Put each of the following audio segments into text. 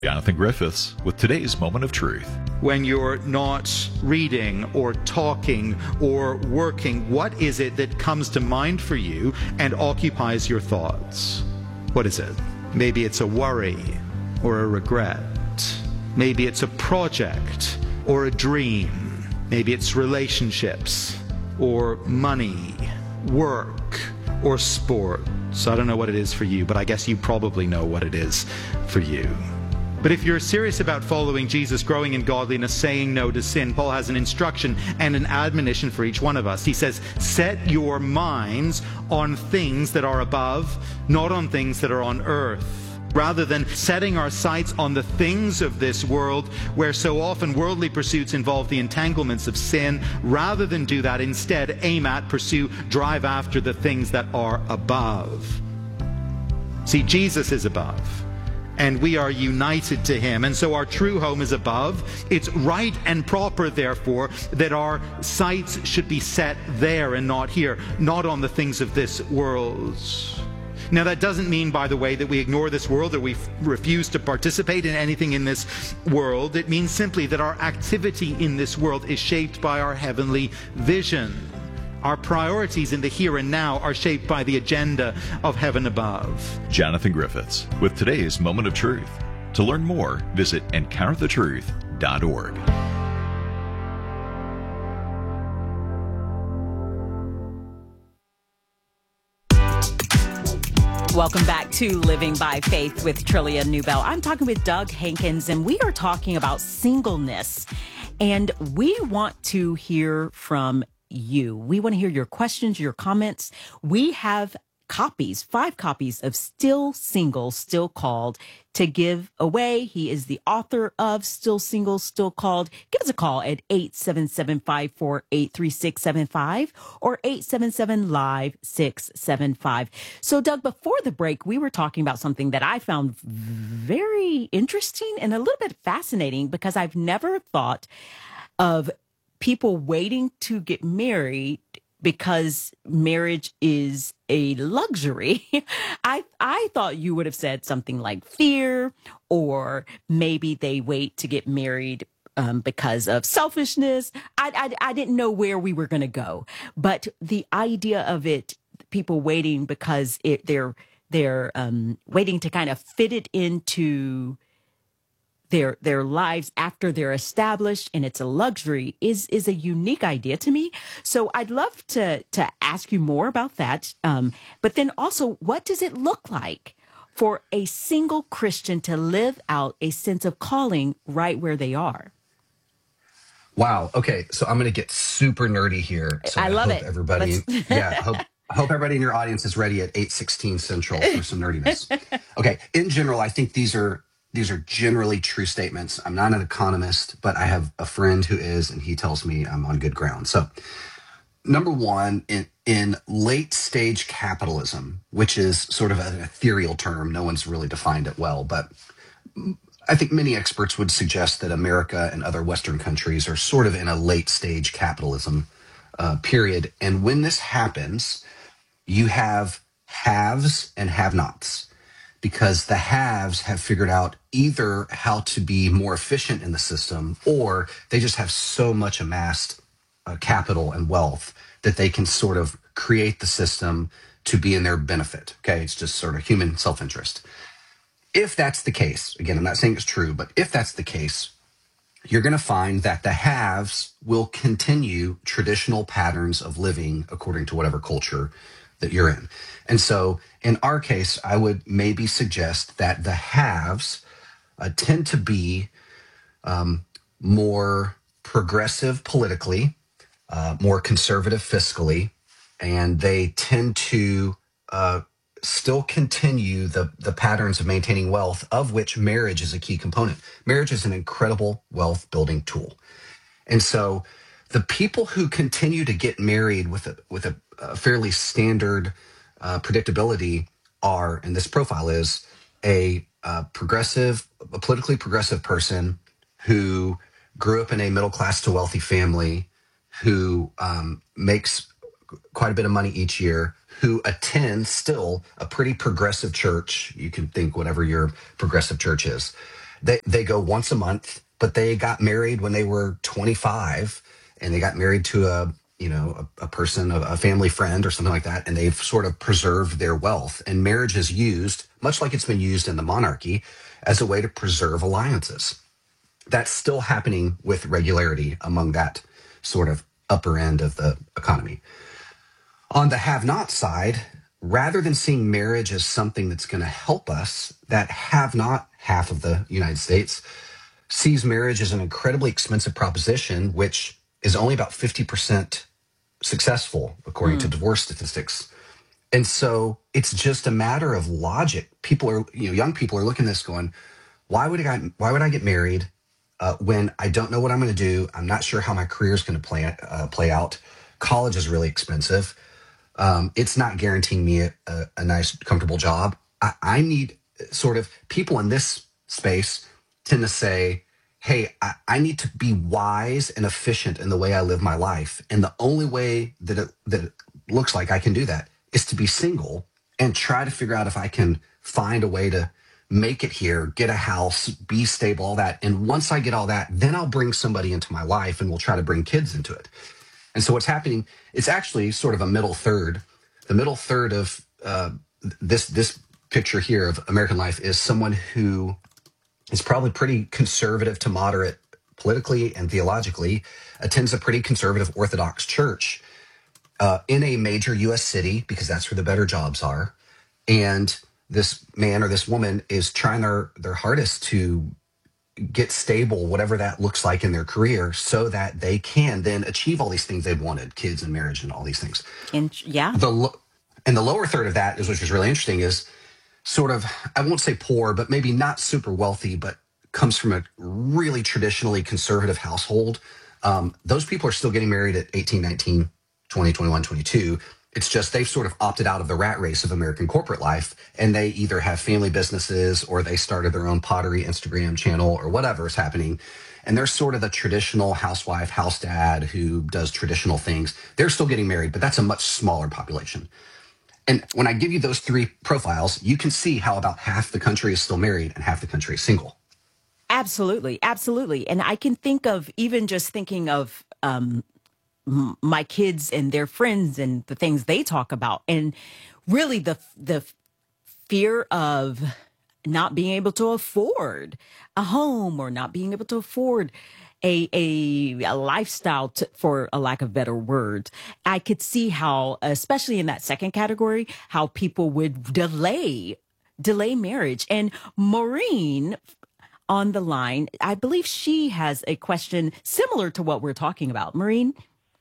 Jonathan Griffiths with today's Moment of Truth. When you're not reading or talking or working, what is it that comes to mind for you and occupies your thoughts? What is it? Maybe it's a worry or a regret. Maybe it's a project or a dream. Maybe it's relationships or money, work or sports. I don't know what it is for you, but I guess you probably know what it is for you. But if you're serious about following Jesus, growing in godliness, saying no to sin, Paul has an instruction and an admonition for each one of us. He says, set your minds on things that are above, not on things that are on earth. Rather than setting our sights on the things of this world, where so often worldly pursuits involve the entanglements of sin, rather than do that, instead aim at, pursue, drive after the things that are above. See, Jesus is above, and we are united to him, and so our true home is above. It's right and proper, therefore, that our sights should be set there and not here, not on the things of this world. Now, that doesn't mean, by the way, that we ignore this world or we refuse to participate in anything in this world. It means simply that our activity in this world is shaped by our heavenly vision. Our priorities in the here and now are shaped by the agenda of heaven above. Jonathan Griffiths with today's Moment of Truth. To learn more, visit encounterthetruth.org. Welcome back to Living by Faith with Trillia Newbell. I'm talking with Doug Hankins, and we are talking about singleness. And we want to hear from you. We want to hear your questions, your comments. We have copies, 5 copies of Still Single, Still Called to give away. He is the author of Still Single, Still Called. Give us a call at 877-548-3675 or 877-LIVE-675. So, Doug, before the break, we were talking about something that I found very interesting and a little bit fascinating, because I've never thought of people waiting to get married because marriage is a luxury. I thought you would have said something like fear, or maybe they wait to get married because of selfishness. I didn't know where we were going to go, but the idea of it, people waiting because they're waiting to kind of fit it into their lives after they're established, and it's a luxury, is a unique idea to me. So I'd love to ask you more about that. But then also, what does it look like for a single Christian to live out a sense of calling right where they are? Wow. Okay. So I'm going to get super nerdy here. So I love hope it. Everybody, hope everybody in your audience is ready at 8:16 Central for some nerdiness. Okay. In general, I think these are generally true statements. I'm not an economist, but I have a friend who is, and he tells me I'm on good ground. So, number one, in late stage capitalism, which is sort of an ethereal term, no one's really defined it well, but I think many experts would suggest that America and other Western countries are sort of in a late stage capitalism period. And when this happens, you have haves and have-nots, because the haves have figured out either how to be more efficient in the system, or they just have so much amassed capital and wealth that they can sort of create the system to be in their benefit. Okay, it's just sort of human self-interest. If that's the case, again, I'm not saying it's true, but if that's the case, you're going to find that the haves will continue traditional patterns of living according to whatever culture that you're in. And so in our case, I would maybe suggest that the haves tend to be more progressive politically, more conservative fiscally, and they tend to still continue the patterns of maintaining wealth, of which marriage is a key component. Marriage is an incredible wealth building tool. And so the people who continue to get married with a fairly standard predictability are, and this profile is a politically progressive person who grew up in a middle class to wealthy family, who makes quite a bit of money each year, who attends still a pretty progressive church. You can think whatever your progressive church is. They go once a month, but they got married when they were 25, and they got married to a person, a family friend or something like that, and they've sort of preserved their wealth. And marriage is used, much like it's been used in the monarchy, as a way to preserve alliances. That's still happening with regularity among that sort of upper end of the economy. On the have-not side, rather than seeing marriage as something that's going to help us, that have-not half of the United States sees marriage as an incredibly expensive proposition, which is only about 50% successful, according to divorce statistics. And so it's just a matter of logic. Young people are looking at this going, why would I get married when I don't know what I'm going to do? I'm not sure how my career is going to play out. College is really expensive. It's not guaranteeing me a nice, comfortable job. I need sort of people in this space tend to say, hey, I need to be wise and efficient in the way I live my life. And the only way that it looks like I can do that is to be single and try to figure out if I can find a way to make it here, get a house, be stable, all that. And once I get all that, then I'll bring somebody into my life and we'll try to bring kids into it. And so what's happening, it's actually sort of a middle third. The middle third of this picture here of American life is someone who is probably pretty conservative to moderate politically and theologically, attends a pretty conservative Orthodox church in a major U.S. city, because that's where the better jobs are. And this man or this woman is trying their hardest to get stable, whatever that looks like in their career, so that they can then achieve all these things they've wanted, kids and marriage and all these things. And the lower third of that is, which is really interesting, is sort of, I won't say poor, but maybe not super wealthy, but comes from a really traditionally conservative household. Those people are still getting married at 18, 19, 20, 21, 22. It's just they've sort of opted out of the rat race of American corporate life, and they either have family businesses or they started their own pottery Instagram channel or whatever is happening. And they're sort of the traditional housewife, house dad who does traditional things. They're still getting married, but that's a much smaller population. And when I give you those three profiles, you can see how about half the country is still married and half the country is single. absolutely, absolutely. And I can think of, even just thinking of my kids and their friends and the things they talk about, and really the fear of not being able to afford a home, or not being able to afford a lifestyle, for a lack of better words. I could see how, especially in that second category, how people would delay marriage. And Maureen on the line, I believe she has a question similar to what we're talking about. Maureen?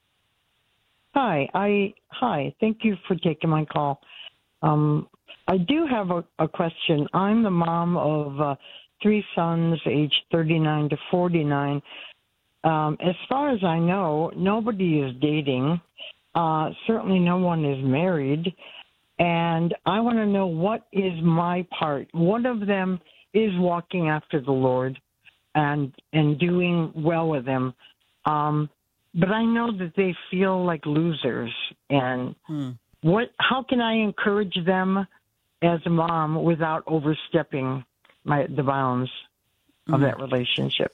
Hi. Thank you for taking my call. I do have a question. I'm the mom of three sons, aged 39 to 49. As far as I know, nobody is dating. Certainly no one is married. And I want to know, what is my part? One of them is walking after the Lord and doing well with him. But I know that they feel like losers. And how can I encourage them as a mom without overstepping the bounds of that relationship?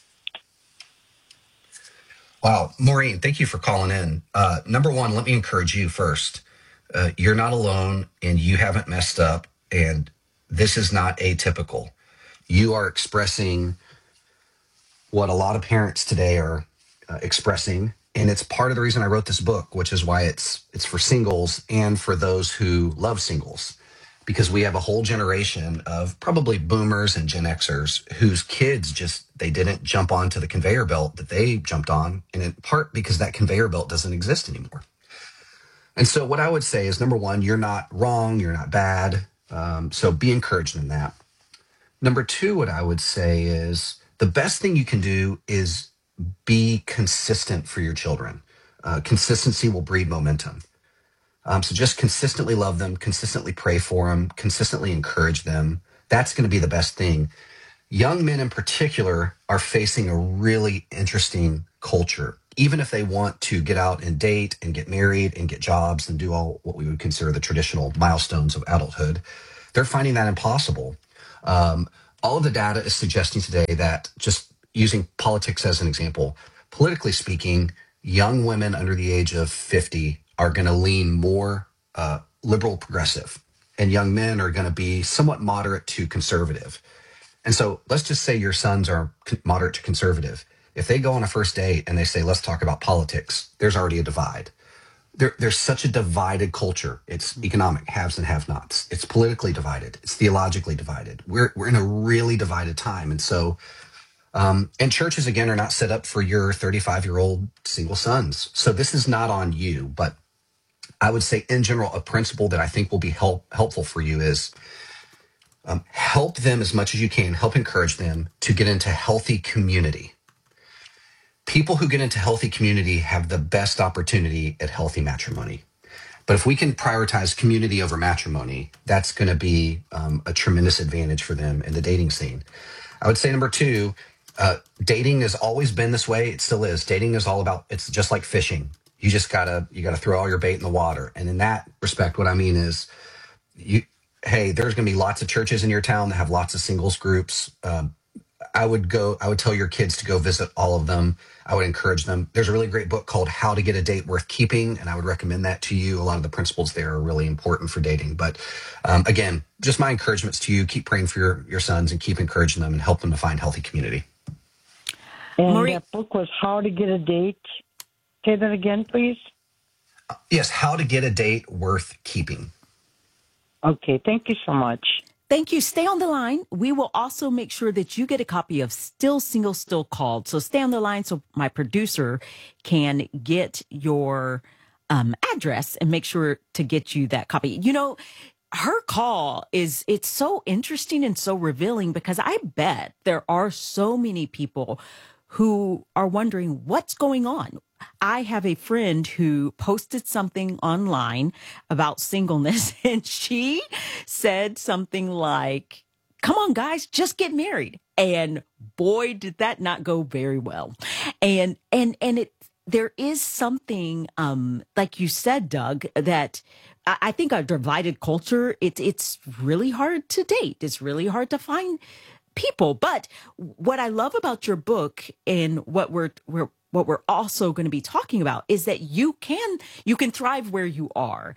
Wow. Maureen, thank you for calling in. Number one, let me encourage you first. You're not alone, and you haven't messed up, and this is not atypical. You are expressing what a lot of parents today are expressing, and it's part of the reason I wrote this book, which is why it's for singles and for those who love singles, because we have a whole generation of probably boomers and Gen Xers whose kids they didn't jump onto the conveyor belt that they jumped on, and in part because that conveyor belt doesn't exist anymore. And so what I would say is, number one, you're not wrong, you're not bad, so be encouraged in that. Number two, what I would say is, the best thing you can do is be consistent for your children. Consistency will breed momentum. So just consistently love them, consistently pray for them, consistently encourage them. That's going to be the best thing. Young men in particular are facing a really interesting culture. Even if they want to get out and date and get married and get jobs and do all what we would consider the traditional milestones of adulthood, they're finding that impossible. all of the data is suggesting today that, just using politics as an example, politically speaking, young women under the age of 50 are going to lean more liberal progressive, and young men are going to be somewhat moderate to conservative. And so let's just say your sons are moderate to conservative. If they go on a first date and they say, let's talk about politics, there's already a divide. There's such a divided culture. It's economic, haves and have-nots. It's politically divided. It's theologically divided. We're in a really divided time. And so, and churches, again, are not set up for your 35-year-old single sons. So this is not on you. But I would say, in general, a principle that I think will be helpful for you is help them as much as you can, help encourage them to get into healthy community. People who get into healthy community have the best opportunity at healthy matrimony. But if we can prioritize community over matrimony, that's going to be a tremendous advantage for them in the dating scene. I would say number two, dating has always been this way. It still is. Dating is all about, it's just like fishing. You just gotta throw all your bait in the water. And in that respect, what I mean is, hey, there's going to be lots of churches in your town that have lots of singles groups. I would tell your kids to go visit all of them. I would encourage them. There's a really great book called How to Get a Date Worth Keeping, and I would recommend that to you. A lot of the principles there are really important for dating. But again, just my encouragements to you, keep praying for your sons and keep encouraging them and help them to find healthy community. And Marie, that book was How to Get a Date. Say that again, please. Yes, How to Get a Date Worth Keeping. Okay, thank you so much. Thank you. Stay on the line. We will also make sure that you get a copy of Still Single, Still Called. So stay on the line so my producer can get your address and make sure to get you that copy. You know, her call it's so interesting and so revealing, because I bet there are so many people who are wondering what's going on. I have a friend who posted something online about singleness, and she said something like, come on, guys, just get married. And boy, did that not go very well. And there is something, like you said, Doug, that I think a divided culture, it's really hard to date. It's really hard to find people. But what I love about your book and what we're also going to be talking about is that you can thrive where you are.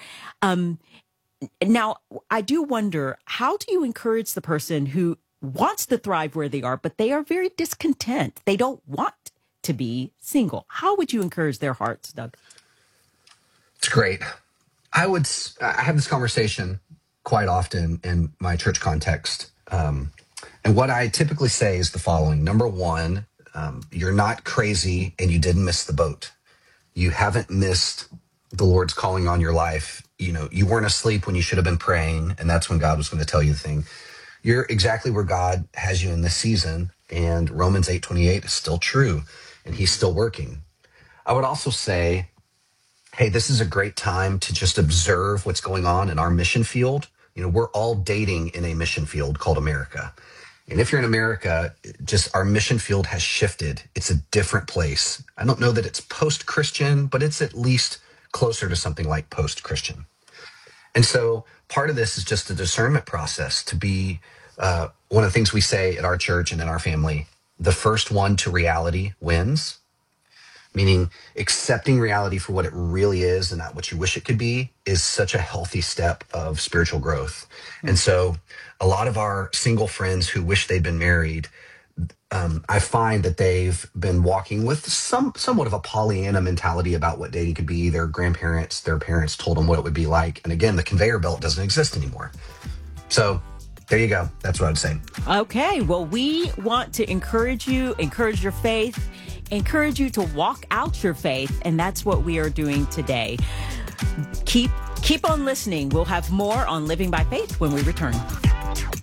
Now, I do wonder, how do you encourage the person who wants to thrive where they are, but they are very discontent? They don't want to be single. How would you encourage their hearts, Doug? It's great. I have this conversation quite often in my church context. And what I typically say is the following. Number one, you're not crazy and you didn't miss the boat. You haven't missed the Lord's calling on your life. You know, you weren't asleep when you should have been praying, and that's when God was going to tell you the thing. You're exactly where God has you in this season, and Romans 8:28 is still true, and he's still working. I would also say, hey, this is a great time to just observe what's going on in our mission field. You know, we're all dating in a mission field called America. And if you're in America, just our mission field has shifted. It's a different place. I don't know that it's post-Christian, but it's at least closer to something like post-Christian. And so part of this is just a discernment process to be one of the things we say at our church and in our family, the first one to reality wins, meaning accepting reality for what it really is and not what you wish it could be is such a healthy step of spiritual growth. And so a lot of our single friends who wish they'd been married, I find that they've been walking with somewhat of a Pollyanna mentality about what dating could be. Their grandparents, their parents told them what it would be like. And again, the conveyor belt doesn't exist anymore. So there you go. That's what I'd say. Okay. Well, we want to encourage you, encourage your faith, encourage you to walk out your faith. And that's what we are doing today. Keep on listening. We'll have more on Living by Faith when we return.